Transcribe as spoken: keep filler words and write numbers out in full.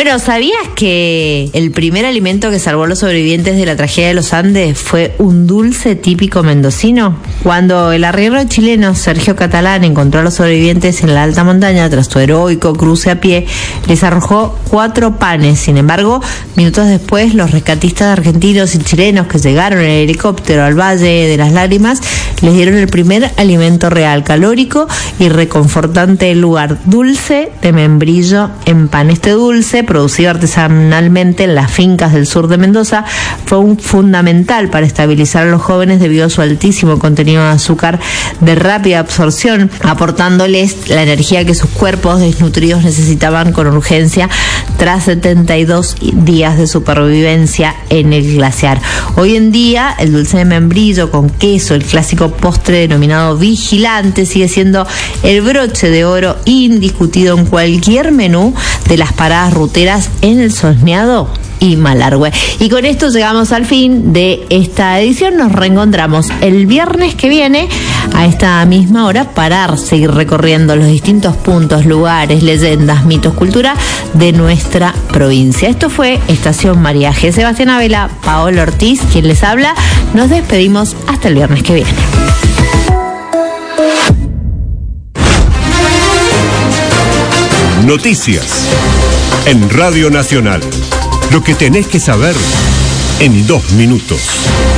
Bueno, ¿sabías que el primer alimento que salvó a los sobrevivientes de la tragedia de los Andes fue un dulce típico mendocino? Cuando el arriero chileno Sergio Catalán encontró a los sobrevivientes en la alta montaña tras su heroico cruce a pie, les arrojó cuatro panes. Sin embargo, minutos después, los rescatistas argentinos y chilenos que llegaron en el helicóptero al Valle de las Lágrimas les dieron el primer alimento real, calórico y reconfortante del lugar: dulce de membrillo en pan. Este dulce, producido artesanalmente en las fincas del sur de Mendoza, fue un fundamental para estabilizar a los jóvenes debido a su altísimo contenido de azúcar de rápida absorción, aportándoles la energía que sus cuerpos desnutridos necesitaban con urgencia tras setenta y dos días de supervivencia en el glaciar. Hoy en día, el dulce de membrillo con queso, el clásico postre denominado vigilante, sigue siendo el broche de oro indiscutido en cualquier menú de las paradas ruteras en el soñado y Malargüe. Y con esto llegamos al fin de esta edición. Nos reencontramos el viernes que viene a esta misma hora para seguir recorriendo los distintos puntos, lugares, leyendas, mitos, cultura de nuestra provincia. Esto fue Estación Mariaje. Sebastián Abela, Paola Ortiz, quien les habla. Nos despedimos hasta el viernes que viene. Noticias en Radio Nacional. Lo que tenés que saber en dos minutos.